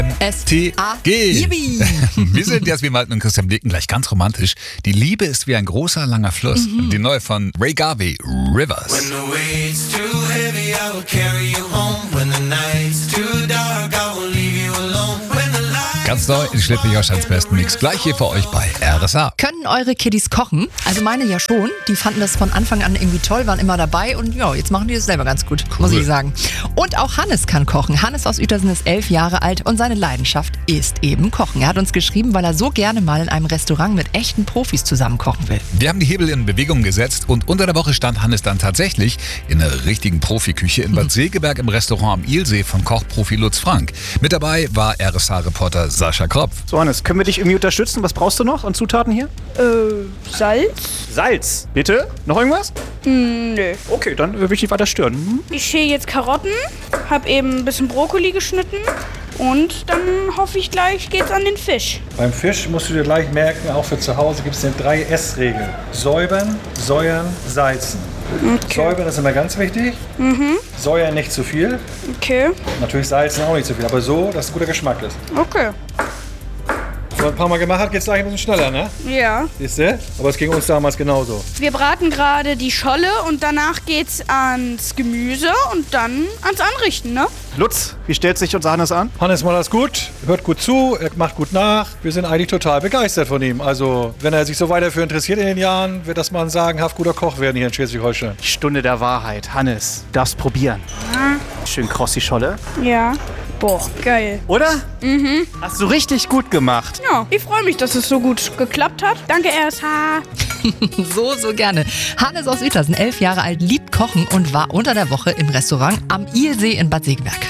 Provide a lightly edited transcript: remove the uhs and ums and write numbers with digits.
S-A-G. Yippie. Wir sind Jasmin Walten und Christian Blicken, gleich ganz romantisch. Die Liebe ist wie ein großer, langer Fluss. Die neue von Ray Garvey, Rivers. When the weight's too heavy, I will carry you home. When the night's too dark, I will leave you alone. When the light Ganz neu in Schleswig-Holsteins besten Mix. Gleich hier für euch bei RSA. Können eure Kiddies kochen? Also meine ja schon. Die fanden das von Anfang an irgendwie toll, waren immer dabei und ja, jetzt machen die das selber ganz gut, muss ich sagen. Und auch Hannes kann kochen. Hannes aus Uetersen ist 11 Jahre alt und seine Leidenschaft ist eben Kochen. Er hat uns geschrieben, weil er so gerne mal in einem Restaurant mit echten Profis zusammen kochen will. Wir haben die Hebel in Bewegung gesetzt und unter der Woche stand Hannes dann tatsächlich in einer richtigen Profiküche in Bad Segeberg im Restaurant am Ilsee von Kochprofi Lutz Frank. Mit dabei war RSH-Reporter Sascha Kropf. So Hannes, können wir dich irgendwie unterstützen? Was brauchst du noch an Zutaten hier? Salz? Salz. Bitte? Noch irgendwas? Nö. Okay, dann will ich nicht weiter stören. Ich schäle jetzt Karotten, hab eben ein bisschen Brokkoli geschnitten und dann hoffe ich gleich geht's an den Fisch. Beim Fisch musst du dir gleich merken, auch für zu Hause gibt es eine 3S-Regel. Säubern, säuern, salzen. Säubern ist immer ganz wichtig. Säuern nicht zu viel. Okay, Natürlich salzen auch nicht zu viel, aber so, dass es guter Geschmack ist. okay. Wenn man ein paar Mal gemacht hat, geht es gleich ein bisschen schneller, ne? Ja. Siehst du? Aber es ging uns damals genauso. Wir braten gerade die Scholle und danach geht's ans Gemüse und dann ans Anrichten, ne? Lutz, wie stellt sich unser Hannes an? Hannes macht das gut, hört gut zu, er macht gut nach. Wir sind eigentlich total begeistert von ihm. Also, wenn er sich so weiter dafür interessiert in den Jahren, wird das mal ein sagenhaft guter Koch werden hier in Schleswig-Holstein. Die Stunde der Wahrheit. Hannes, du darfst probieren. Schön kross die Scholle. Ja. Boah, geil. Oder? Hast du richtig gut gemacht. Ja, ich freue mich, dass es so gut geklappt hat. Danke, RSH. So gerne. Hannes aus Uetersen, 11 Jahre alt, liebt Kochen und war unter der Woche im Restaurant am Ilsee in Bad Segeberg.